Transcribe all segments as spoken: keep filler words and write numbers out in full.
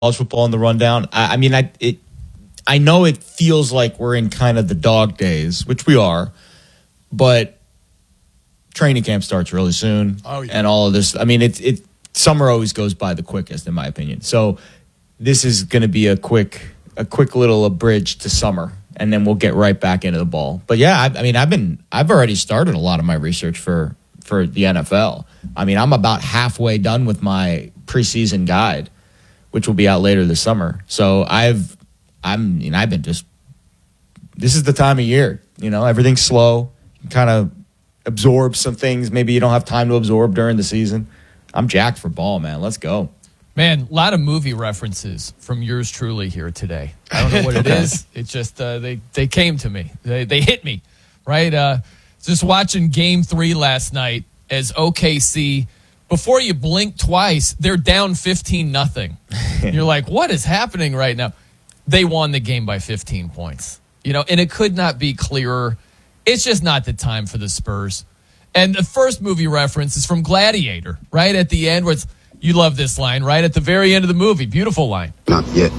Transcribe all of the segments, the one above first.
college football in the rundown. I, I mean, I it, I know it feels like we're in kind of the dog days, which we are, but training camp starts really soon, oh, yeah. and all of this. I mean, it it summer always goes by the quickest, in my opinion. So this is going to be a quick a quick little abridge to summer, and then we'll get right back into the ball. But yeah, I, I mean, I've been I've already started a lot of my research for for the N F L. I mean, I'm about halfway done with my preseason guide, which will be out later this summer. So I've I'm you know, I've been just this is the time of year, you know, everything's slow, kind of absorb some things maybe you don't have time to absorb during the season. I'm jacked for ball, man. Let's go. Man, a lot of movie references from yours truly here today. I don't know what it is. It just uh, they they came to me. They they hit me, right? Uh, just watching Game Three last night as O K C. Before you blink twice, they're down fifteen nothing. You're like, what is happening right now? They won the game by fifteen points. You know, and it could not be clearer. It's just not the time for the Spurs. And the first movie reference is from Gladiator, right at the end where it's. You love this line, right? At the very end of the movie. Beautiful line. Not yet.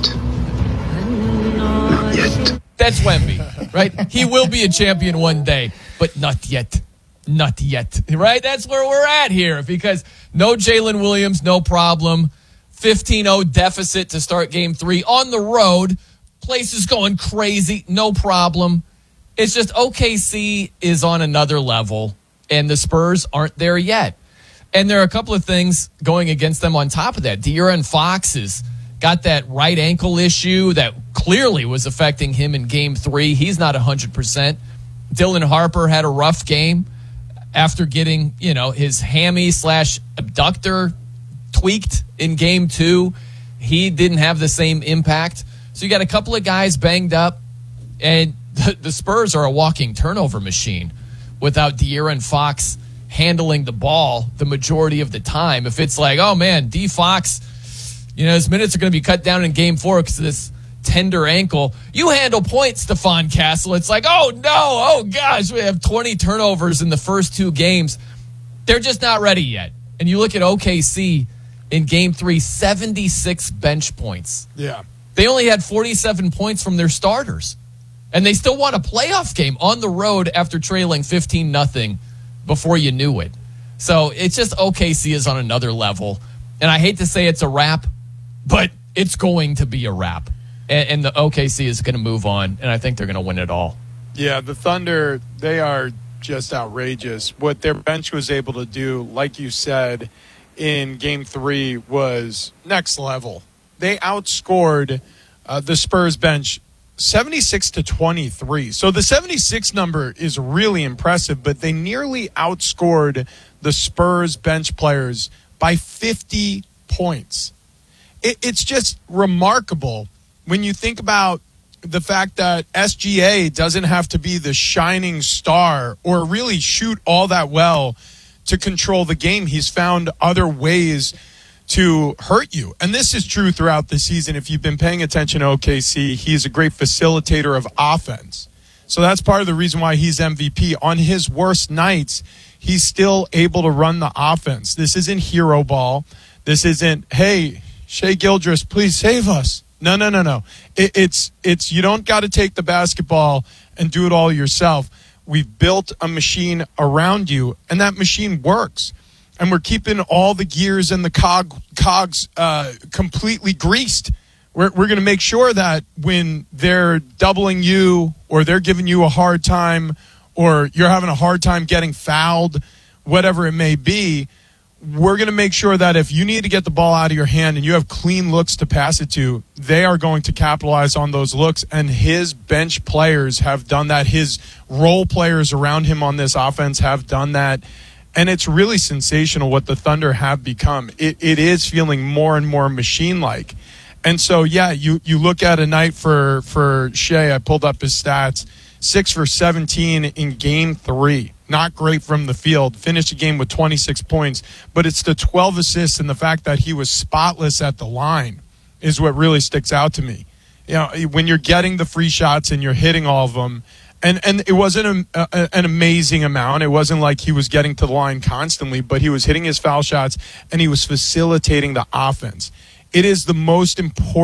Not yet. That's Wemby, right? He will be a champion one day, but not yet. Not yet, right? That's where we're at here because no Jalen Williams, no problem. fifteen oh deficit to start game three on the road. Place is going crazy, no problem. It's just O K C is on another level, and the Spurs aren't there yet. And there are a couple of things going against them on top of that. De'Aaron Fox has got that right ankle issue that clearly was affecting him in game three. He's not one hundred percent. Dylan Harper had a rough game after getting, you know, his hammy slash abductor tweaked in game two. He didn't have the same impact. So you got a couple of guys banged up, and the, the Spurs are a walking turnover machine without De'Aaron Fox handling the ball the majority of the time. If it's like, oh man, D Fox, you know, his minutes are going to be cut down in game four because of this tender ankle. You handle points, Stephon Castle. It's like, oh no, oh gosh, we have twenty turnovers in the first two games. They're just not ready yet. And you look at O K C in game three, seventy-six bench points. Yeah. They only had forty-seven points from their starters. And they still won a playoff game on the road after trailing fifteen nothing before you knew it. So it's just O K C is on another level. And I hate to say it's a wrap, but it's going to be a wrap. And, and the O K C is going to move on, and I think they're going to win it all. Yeah, the Thunder, they are just outrageous. What their bench was able to do, like you said, in game three was next level. They outscored uh, the Spurs bench seventy-six to twenty-three. So the seventy-six number is really impressive, but they nearly outscored the Spurs bench players by fifty points. It, it's just remarkable when you think about the fact that S G A doesn't have to be the shining star or really shoot all that well to control the game. He's found other ways to hurt you. And this is true throughout the season. If you've been paying attention to O K C, he's a great facilitator of offense. So that's part of the reason why he's M V P. On his worst nights, he's still able to run the offense. This isn't hero ball. This isn't, hey, Shai Gilgeous, please save us. No, no, no, no. It, it's, it's, you don't got to take the basketball and do it all yourself. We've built a machine around you, and that machine works. And we're keeping all the gears and the cog, cogs uh, completely greased. We're, we're going to make sure that when they're doubling you or they're giving you a hard time or you're having a hard time getting fouled, whatever it may be, we're going to make sure that if you need to get the ball out of your hand and you have clean looks to pass it to, they are going to capitalize on those looks. And his bench players have done that. His role players around him on this offense have done that. And it's really sensational what the Thunder have become. It, it is feeling more and more machine-like. And so, yeah, you, you look at a night for, for Shai, I pulled up his stats, six for seventeen in game three. Not great from the field. Finished the game with twenty-six points. But it's the twelve assists and the fact that he was spotless at the line is what really sticks out to me. You know, when you're getting the free shots and you're hitting all of them, And and it wasn't a, a, an amazing amount. It wasn't like he was getting to the line constantly, but he was hitting his foul shots and he was facilitating the offense. It is the most important